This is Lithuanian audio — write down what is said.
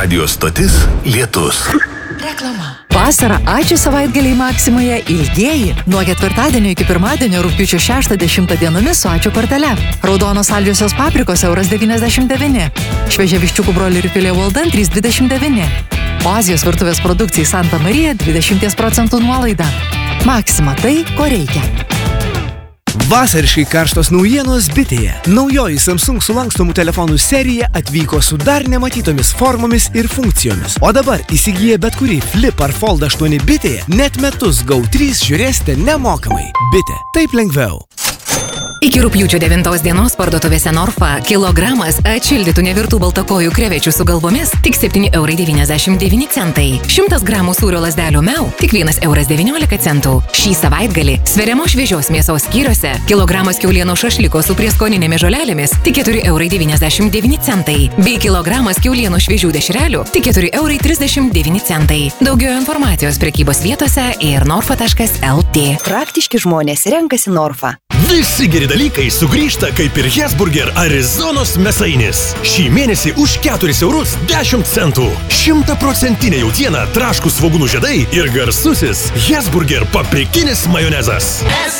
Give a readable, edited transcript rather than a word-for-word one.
Radio stotis Lietus. Reklama. Vasarą ačiū savaitgaliai Maksimoje ilgieji. Nuo ketvirtadienio iki pirmadienio rugpjūčio 6-10 dienomis su ačiū kortele. Raudonos saldžiosios paprikos €99. Šviežia viščiukų broilerių filė Walden 3,29. O Azijos virtuvės produkcijai Santa Marija 20% nuolaida. Maksima tai, ko reikia. Vasariškai karštos naujienos Bitėje. Naujoji Samsung sulankstomų telefonų serija atvyko su dar nematytomis formomis ir funkcijomis. O dabar įsigiję bet kurį Flip ar Fold 8 Bitėje, net metus GO3 žiūrėsite nemokamai. Bitė. Taip lengviau. Iki rugpjūčio 9 dienos parduotuvėse Norfa kilogramas atšildytų nevirtų baltakojų krevečių su galvomis tik €7,99. 100 gramų sūrio lazdelių Meu tik €1,19. Šį savaitgalį sveriamos šviežios mėsos skyriuose kilogramas kiaulieno šašliko su prieskoninėmis žolelėmis tik €4,99 bei kilogramas kiaulieno šviežių dešrelių tik €4,39. Daugiau informacijos prekybos vietose ir norfa.lt. Praktiški žmonės renkasi Norfa. Visi geri dalykai sugrįžta kaip ir Hesburger Arizonos mėsainis. Šį mėnesį už €4,10. 100% jautiena, traškūs svogūnų žiedai ir garsusis Hesburger paprikinis majonezas.